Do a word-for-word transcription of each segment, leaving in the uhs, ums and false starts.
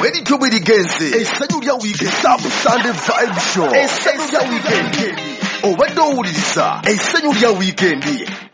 bwerityo bwe ligenze essanyu lya weekend Sub Sunday Vibe Show essanyu lya weekend obadde owuliriza essanyu lya weekend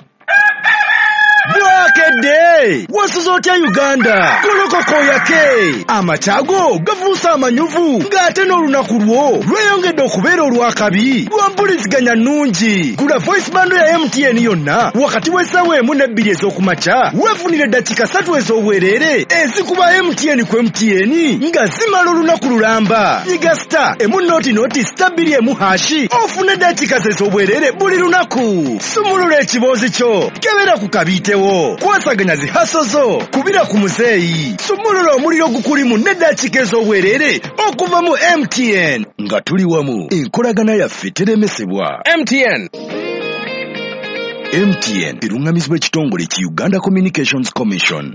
Bwakedde wasuza otya Uganda golokoko yake amachago gavuusa amanyuvu ng'ate n'olunaku lwo lweyongedde okubeera olwakabi lwampuliziganya nnungi gula voice bando ya M T N yonna wakati w'essaawa emu n'ebbiri ez'okumakya weefunire eddakiika ssatu ez'obwereere ezikuba M T N ku M T N nga zimala olunaku lulamba nyiga star emu nooti nooti star bbiri emu hashi ofune eddakiika ze ez'obwereere buli lunaku sumulula ekiboozi kyo kebera ku kabiite kwasaganya zihaso zo kubira ku muzeeyi sumulula omuliro gukulimu n'eddakiika ez'obwereere okuva mu M T N nga tuli wamu enkolagana yaffe teremesebwa. M T N M T N erungamizibwa ekitongole ki Uganda Communications Commission.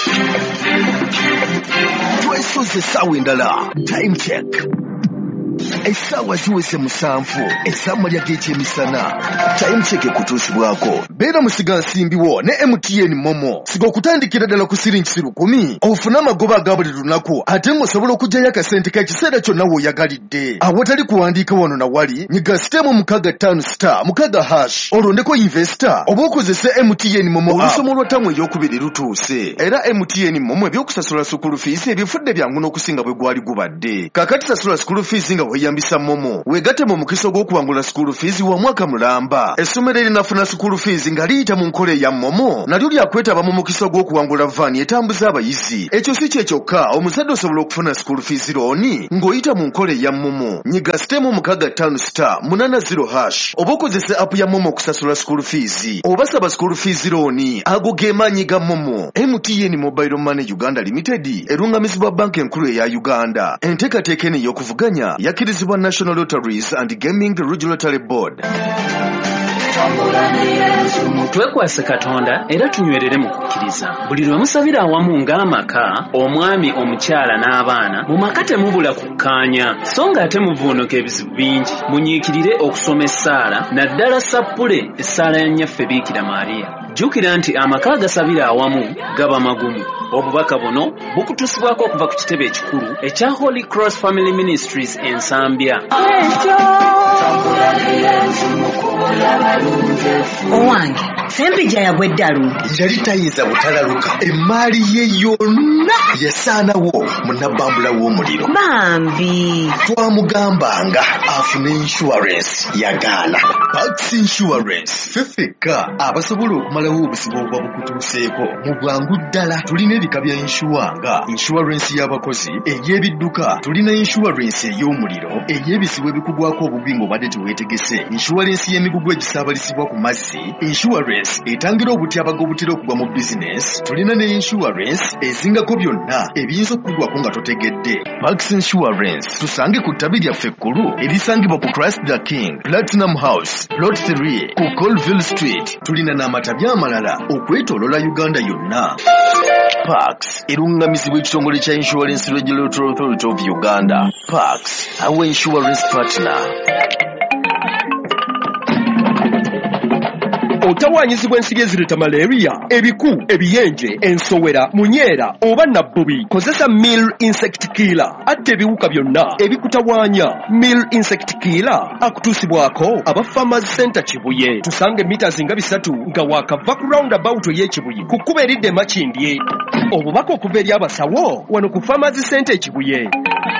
twesoze essaawa endala time check essaawa ziwese musanvu essammalya g'ekyemisana time check ekutuusibwako beera musiga nsimbiwo ne M T N momo siga okutandikira ddala ku siringi lukumi ofune amagoba aga buli lunaku ate ng'osobola okugyayo akasente k'ekiseera kyonna w'oyagalidde awatali kuwandiika wano na wali nyiga sitemu mukaaga ttaano star mukaaga hash olondeko investor oba okozese M T N momo olusomo lwa ttamu eryokubiri lutuuse era M T N momo ebyokusasula sukulu fees ebifudde byangu n'okusinga bwe gwali gubadde kakati sasula sukulu fees nga weyambisa momo wegatte mu mukisa gw'okuwangula sukulu fees wa mwaka mulamba essomero erinafuna sukulu fees nga liyita mu nkola eya momo nalyo lyakwetaba mu mukisa gw'okuwangula vaani etambuza abayizi ekyo si kye kyokka omuzadde osobola okufuna sukulu fees looni ng'oyita mu nkola eya momo nyiga sitemu mukaaga ttaano star munaana zero hash oba okozese apu ya momo okusasula sukulu fees oba saba sukulu fees looni ago ge maanyi ga momo. M T N Mobile Money Uganda Limited erungamizibwa banka enkulu eya Uganda enteekateeka eno ey'okuvuganya yakirizibwa National Lotteries and Gaming Regulatory Board. Twekwase Katonda era tunywerere mu kukkiriza buli lwe musabira awamu ng'amaka omwami omukyala n'abaana mu maka temubula kukkaanya so nga ate muvuunuka ebizibu bingi munyiikirire okusoma essaala naddala sappule essaala ya nnyaffe Biikira Maariya. Jjukira nti amaka agasabira awamu gaba magumu. Obubaka buno bukutusibwako okuva ku kitebe ekikulu ekya Holy Cross Family Ministries Ensambya. Owange sempija yagwe ddalu yali tayinza butalaluka emmaali ye yonna yasaanawo munabbambula w'omuliro bambi twamugambanga afune insurance yagaana. Pax Insurance fefeka abasobola okumalawo obusibu obuba bukutuuseeko mu bwangu ddala. Tulina ebika bya inshuwa nga insurance y'abakozi, ey'ebidduka, tulina insurance ey'omuliro, ey'ebizibu ebikugwako obubi ng'obadde teweetegese, insurance y'emigugu egisaabalisibwa ku mazzi, insurance etangira obutyabaga obutera okugwa mu business, tulina ne insurance ezingako byonna ebiyinza okukugwako nga totegedde. Pax Insurance tusange ku ttabi lyaffe ekkulu erisangibwa ku Christ the King, Platinum House, Plot three ku Colville Street. Tulina n'amatabya amalala okwetoolola Uganda yonna. Pax erungamizibwa ekitongole kya Insurance Regulatory Authority of Uganda. Pax, our insurance partner. Otawanyizibwa ensiri ezireta malaria, ebiku, ebiyenje, ensowera, munyeera oba nabbubi. Kozesa Mill Insect Killer atta ebiwuka byonna ebikutawanya. Mill Insect Killer akutuusibwako aba Farmers Center Kibuye. Tusange meters nga bisatu nga waakava ku roundabout ey'Ekibuye ku kkubo eridda e Makindye. Obubaka okuva eri abasawo wano ku Farmers Center Kibuye.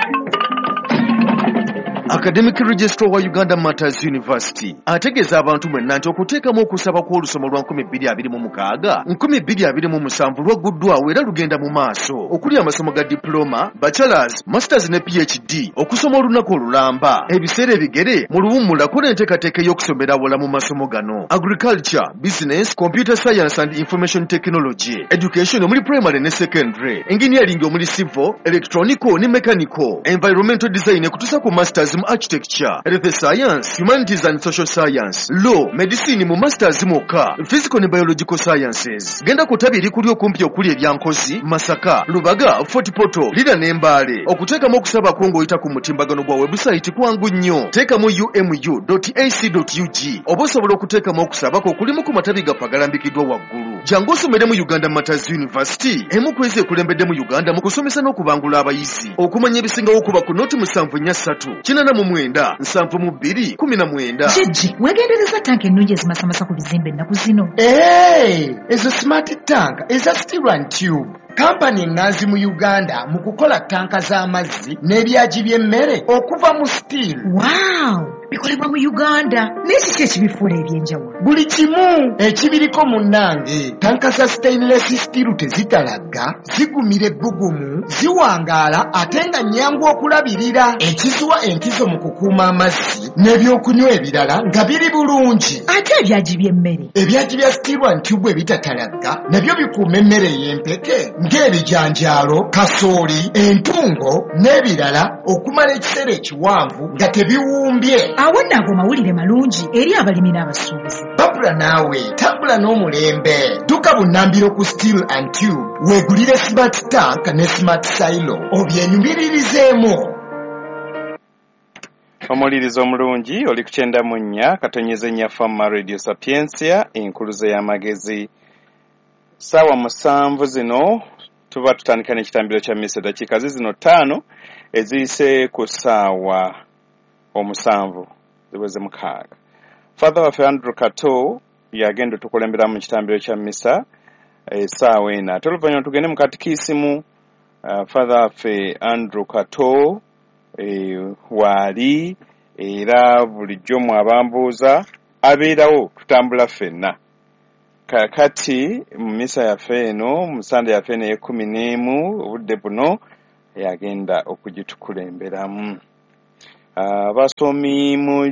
Academic Registrar wa Uganda Matters University ategeeza abantu mwenna nti okuteekamu okusaba kw'olusoma lwa nkumi bbiri abiri mu mukaaga nkumi bbiri abiri mu musanvu lwaguddwawo era lugenda mu maaso okuli amasomo ga diploma, bachelors, masters ne P H D okusoma olunaku olulamba. Ebiseera ebigere mu luwummula kola enteekateeka ey'okusomera awala mu masomo gano: agriculture, business, computer science and information technology, education omuli primary ne secondary, engineering omuli civil, electronical ne mechanical, environmental design ekutuusa ku masters mu architecture, health science, humanities and social science, law, medicine mu masters mokka, physical ne biological sciences. Genda ku ttabi erikuli okumpi okuli ebyankozi, Masaka, Lubaga, Fort Portal, Lira n'Embaale. Okuteekamu okusaba kwo ng'oyita ku mutimbagano gwa website kwangu nnyo. Teekamu u m u dot a c dot u g oba osobola okuteekamu okusaba kwo kulimu ku matabi gaffe agalambikiddwa waggulu. Jangu osomere mu Uganda Martyrs University, emu ku ezo ekulembedde mu Uganda mu kusomesa n'okubangula abayizi. Okumanya ebisingawo okuba ku noti musanvu nnya ssatu, kinana mu mwenda, nsanvu mu bbiri, kumi na mwenda. Jejje, wegendereza tanka ennungi ezimasamasa ku bizimbe ennaku zino. Hey, ezo smart tank eza Steel and Tube. Kampani enganzi mu Uganda mu kukola tanka z'amazzi n'ebyagi by'emmere okuva mu steel. Wow! Bikolebwa mu Uganda. N'ekiki ekibifuula ebyenjawulo? Buli kimu ekibiriko munnange. Tanka za stainless steel tezitalagga, zigumira ebbugumu, ziwangaala ate nga nnyangu okulabirira. Ekizuwa enkizo mu kukuuma amazzi n'ebyokunywa ebirala nga biri bulungi. Ate ebyagi by'emmere? Ebyagi bya Steel and Tube ebitatalagga nabyo bikuuma emmere y'empeke ng'ebijanjaalo, kasooli, entungo n'ebirala okumala ekiseera ekiwanvu nga tebiwumbye. Awo nno ago mawulire malungi eri abalimi n'abasuubuzi. Babula naawe tambula n'omulembe. Dduka bunnambiro ku Steel and Tube weegulire smart tank ne smart silo obyenyumiririzemu. Omulirizo omulungi oli ku kyenda mu nnya katonyeze nnya Fama Radio Sapiensia enkuluze y'amagezi. Sawa musanvu zino tuba tutandika n'ekitambiro kya misa dakiika zino ttaano eziyise ku ssaawa omusanvu ziweze mukaaga. Father waffe Andrew Kato yagenda tukulembera mu kitambiro kya misa essaawa ena ate oluvannyuma tugende mu katikisimu. uh, Father waffe Andrew Kato e, waali era bulijjo mwabambuuza abeerawo tutambula ffenna. Kakati mu misa yaffe eno mu Sande yaffe eno ey'ekkumi n'emu obudde buno yagenda okugitukulemberamu. Abasomi mu